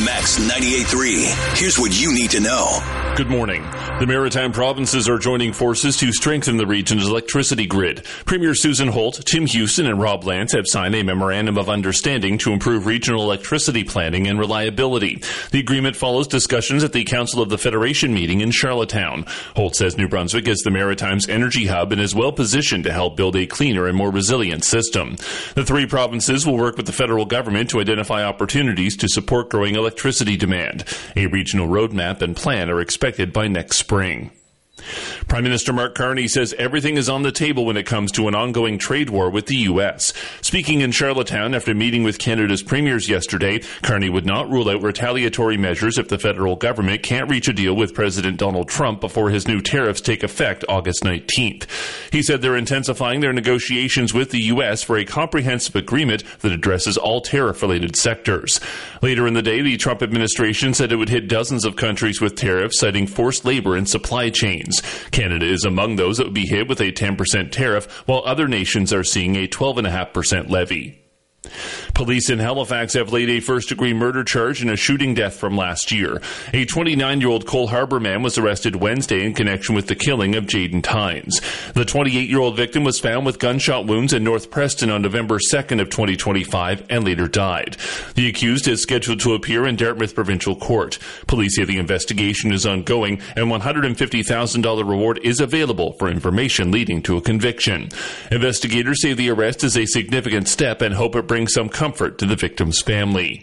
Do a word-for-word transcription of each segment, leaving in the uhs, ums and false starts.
Max ninety-eight point three. Here's what you need to know. Good morning. The Maritime provinces are joining forces to strengthen the region's electricity grid. Premier Susan Holt, Tim Houston, and Rob Lance have signed a memorandum of understanding to improve regional electricity planning and reliability. The agreement follows discussions at the Council of the Federation meeting in Charlottetown. Holt says New Brunswick is the Maritime's energy hub and is well positioned to help build a cleaner and more resilient system. The three provinces will work with the federal government to identify opportunities to support growing electricity demand. A regional roadmap and plan are expected by next spring. Prime Minister Mark Carney says everything is on the table when it comes to an ongoing trade war with the U S. Speaking in Charlottetown after meeting with Canada's premiers yesterday, Carney would not rule out retaliatory measures if the federal government can't reach a deal with President Donald Trump before his new tariffs take effect August nineteenth. He said they're intensifying their negotiations with the U S for a comprehensive agreement that addresses all tariff-related sectors. Later in the day, the Trump administration said it would hit dozens of countries with tariffs, citing forced labor and supply chains. Canada is among those that would be hit with a ten percent tariff, while other nations are seeing a twelve point five percent levy. Police in Halifax have laid a first-degree murder charge in a shooting death from last year. A twenty-nine-year-old Cole Harbour man was arrested Wednesday in connection with the killing of Jaden Tynes. The twenty-eight-year-old victim was found with gunshot wounds in North Preston on November second of twenty twenty-five and later died. The accused is scheduled to appear in Dartmouth Provincial Court. Police say the investigation is ongoing and one hundred fifty thousand dollars reward is available for information leading to a conviction. Investigators say the arrest is a significant step and hope it brings some comfort to the victim's family.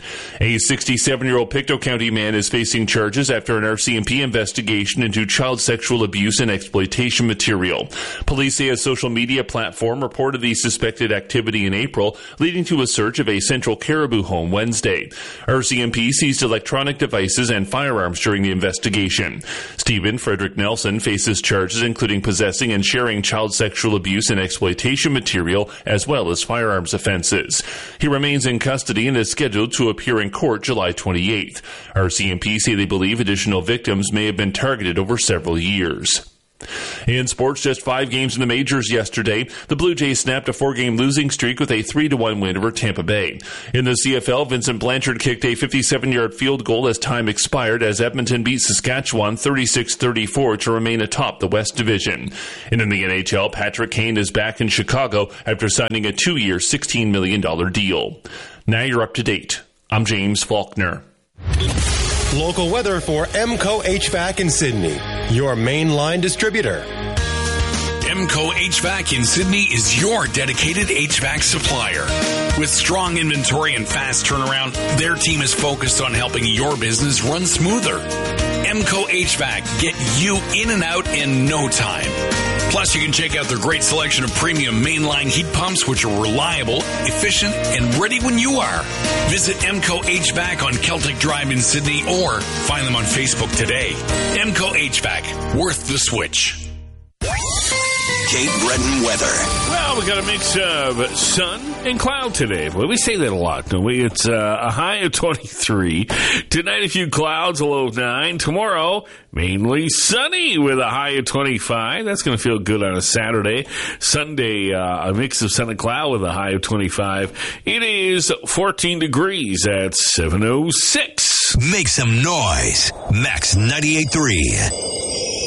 A sixty-seven-year-old Pictou County man is facing charges after an R C M P investigation into child sexual abuse and exploitation material. Police say a social media platform reported the suspected activity in April, leading to a search of a Central Caribou home Wednesday. R C M P seized electronic devices and firearms during the investigation. Stephen Frederick Nelson faces charges including possessing and sharing child sexual abuse and exploitation material, as well as firearms offenses. He remains in custody and is scheduled to appear in court July twenty-eighth. R C M P say they believe additional victims may have been targeted over several years. In sports, just five games in the majors yesterday. The Blue Jays snapped a four-game losing streak with a three to one win over Tampa Bay. In the C F L, Vincent Blanchard kicked a fifty-seven-yard field goal as time expired as Edmonton beat Saskatchewan thirty-six thirty-four to remain atop the West Division. And in the N H L, Patrick Kane is back in Chicago after signing a two-year, sixteen million dollars deal. Now you're up to date. I'm James Faulkner. Local weather for Emco H V A C in Sydney, your mainline distributor. Emco H V A C in Sydney is your dedicated H V A C supplier. With strong inventory and fast turnaround, their team is focused on helping your business run smoother. Emco H V A C, get you in and out in no time. Plus, you can check out their great selection of premium mainline heat pumps, which are reliable, efficient, and ready when you are. Visit Emco H V A C on Celtic Drive in Sydney or find them on Facebook today. Emco H V A C, worth the switch. Cape Breton weather. Well, we got a mix of sun and cloud today. Well, we say that a lot, don't we? It's uh, a high of twenty-three. Tonight, a few clouds, a low of nine. Tomorrow, mainly sunny with a high of twenty-five. That's going to feel good on a Saturday. Sunday, uh, a mix of sun and cloud with a high of twenty-five. It is fourteen degrees at seven oh six. Make some noise. Max ninety-eight point three.